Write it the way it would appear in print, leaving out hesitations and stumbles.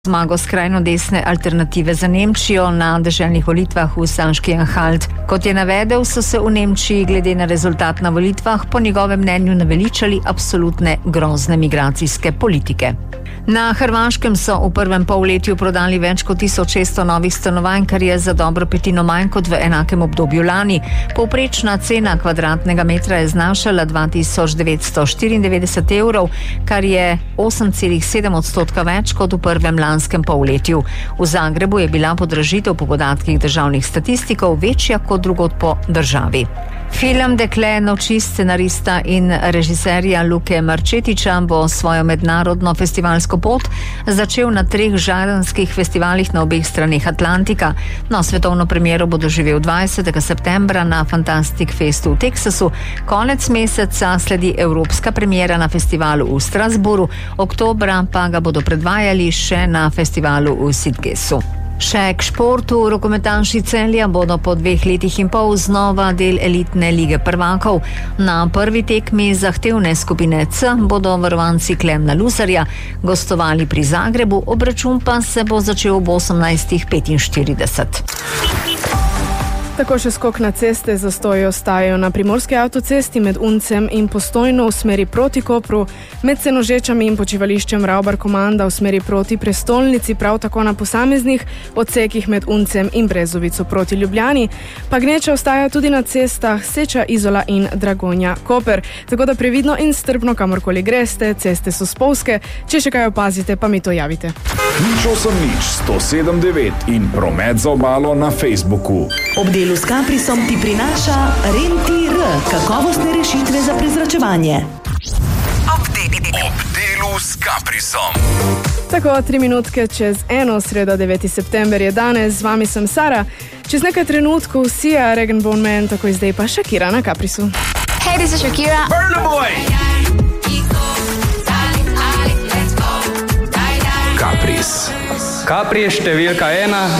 Zmago skrajno desne Alternative za Nemčijo na deželnih volitvah v Sanški-Anhalt. Kot je navedel, so se v Nemčiji glede na rezultat na volitvah po njegovem mnenju naveličali absolutne grozne migracijske politike. Na Hrvaškem so v prvem polletju prodali več kot 1600 novih stanovanj, kar je za dobro petino manj kot v enakem obdobju lani. Povprečna cena kvadratnega metra je znašala 2994 evrov, kar je 8,7% več kot v prvem lanskem polletju. V Zagrebu je bila podražitev po podatkih državnih statistikov večja kot drugod po državi. Film Dekle noči scenarista in režiserja Luke Marčetiča bo svojo mednarodno festivalsko pot začel na 3 žanrskih festivalih na obeh straneh Atlantika. No, svetovno premiero bo doživel 20. septembra na Fantastic Festu v Teksasu, konec meseca sledi evropska premiera na festivalu v Strasbourgu, oktobra pa ga bodo predvajali še na festivalu v Sitgesu. Še k športu. Rokometaši Celja bodo po 2 letih in pol znova del elitne lige prvakov. Na prvi tekmi zahtevne skupine C bodo varovanci Klemna Luzarja gostovali pri Zagrebu, obračun pa se bo začel ob 18:45. Tako še skok na ceste. Zastoji ostajajo na primorski avtocesti med Uncem in Postojno v smeri proti Kopru, med Senožečami in počivališčem Ravbar-Komanda v smeri proti prestolnici, prav tako na posameznih odsekih med Uncem in Brezovico proti Ljubljani, pa gneča ostaja tudi na cestah Seča, Izola in Dragonja-Koper. Tako da previdno in strpno kamorkoli greste, ceste so spolzke, če še kaj opazite, pa mi to javite. 107.9 in promet za obalo na Facebooku. Ob delu s Caprisom ti prinaša Renti-R, kakovostne rešitve za prezračevanje. Ob delu s Caprisom. Tako, 3 minutke čez 1, sreda 9. september je danes, z vami sem Sara. Čez nekaj trenutkov Sia, Regan Bone Man, tako zdaj pa Shakira na Caprisu. Hey, this is Shakira. Burna Boy! Capri je številka 1.